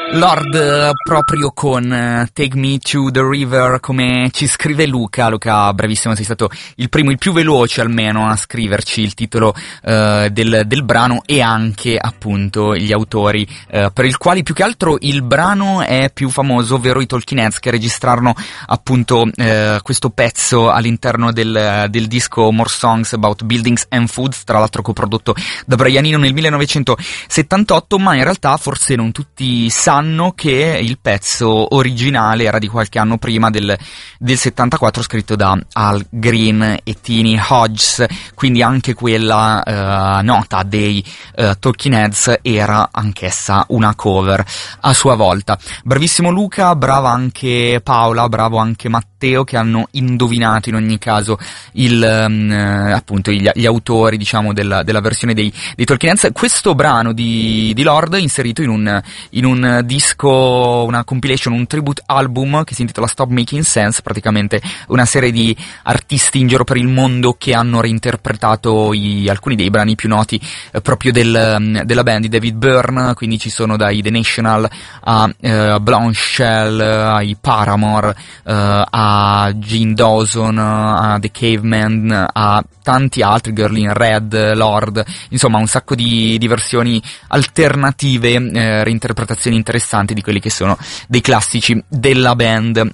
Lord, proprio con Take Me to the River, come ci scrive Luca, bravissimo, sei stato il primo, il più veloce almeno a scriverci il titolo del brano e anche appunto gli autori per il quali più che altro il brano è più famoso, ovvero i Talking Heads, che registrarono appunto questo pezzo all'interno del disco More Songs About Buildings and Foods, tra l'altro coprodotto da Brian Eno nel 1978, ma in realtà forse non tutti sanno che il pezzo originale era di qualche anno prima del 74, scritto da Al Green e Tini Hodges, quindi anche quella nota dei Talking Heads era anch'essa una cover a sua volta. Bravissimo Luca, brava anche Paola, bravo anche Matteo, che hanno indovinato in ogni caso appunto gli autori, diciamo, della versione dei Talking Heads. Questo brano di Lord inserito in un disco, una compilation, un tribute album che si intitola Stop Making Sense, praticamente una serie di artisti in giro per il mondo che hanno reinterpretato alcuni dei brani più noti proprio della band di David Byrne, quindi ci sono dai The National a Blanche Shell, ai Paramore, a Gene Dawson, a The Caveman, a tanti altri, Girl in Red, Lord, insomma un sacco di versioni alternative, reinterpretazioni interessanti di quelli che sono dei classici della band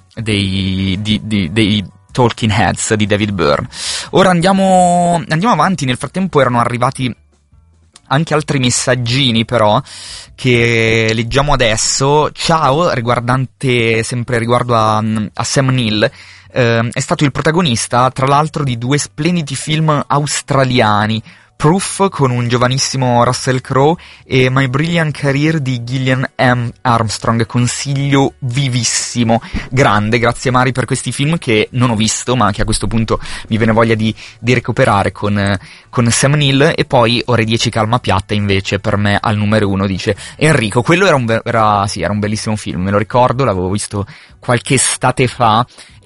dei Talking Heads di David Byrne. Ora andiamo avanti. Nel frattempo erano arrivati anche altri messaggini però che leggiamo adesso. Ciao, sempre riguardo a Sam Neill. È stato il protagonista, tra l'altro, di 2 splendidi film australiani, Proof con un giovanissimo Russell Crowe e My Brilliant Career di Gillian M. Armstrong. Consiglio vivissimo, grande, grazie Mari per questi film che non ho visto ma che a questo punto mi viene voglia di recuperare con Sam Neill. E poi Ore 10 calma piatta invece per me al numero 1, dice Enrico. Quello era un bellissimo film, me lo ricordo, l'avevo visto qualche estate fa,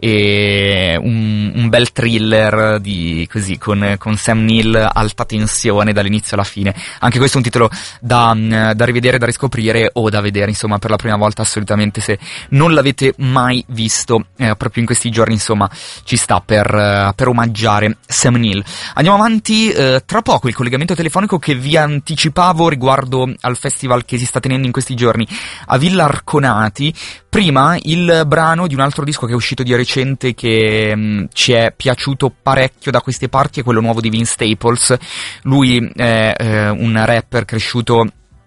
e un bel thriller con Sam Neill, alta tensione dall'inizio alla fine. Anche questo è un titolo da rivedere, da riscoprire o da vedere insomma per la prima volta, assolutamente, se non l'avete mai visto proprio in questi giorni, insomma ci sta per omaggiare Sam Neill. Andiamo avanti, tra poco il collegamento telefonico che vi anticipavo riguardo al festival che si sta tenendo in questi giorni a Villa Arconati. Prima il brano di un altro disco che è uscito di recente, che ci è piaciuto parecchio da queste parti, è quello nuovo di Vince Staples. Lui è un rapper cresciuto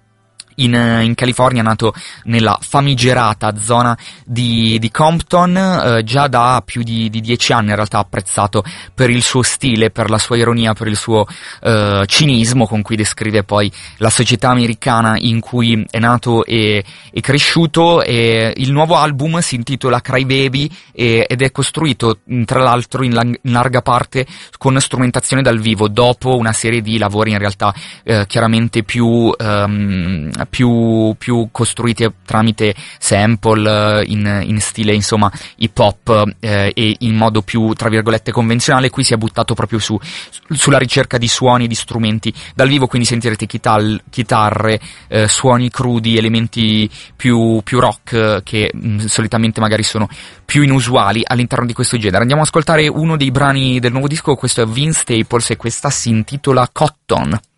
in California, nato nella famigerata zona di Compton, già da più di 10 anni in realtà apprezzato per il suo stile, per la sua ironia, per il suo cinismo con cui descrive poi la società americana in cui è nato e cresciuto. E il nuovo album si intitola Cry Baby ed è costruito tra l'altro in larga parte con strumentazione dal vivo, dopo una serie di lavori in realtà chiaramente più costruiti tramite sample in stile insomma hip hop e in modo più tra virgolette convenzionale. Qui si è buttato proprio sulla ricerca di suoni e di strumenti dal vivo, quindi sentirete chitarre, suoni crudi, elementi più rock che solitamente magari sono più inusuali all'interno di questo genere. Andiamo ad ascoltare uno dei brani del nuovo disco. Questo è Vince Staples e questa si intitola Cotton.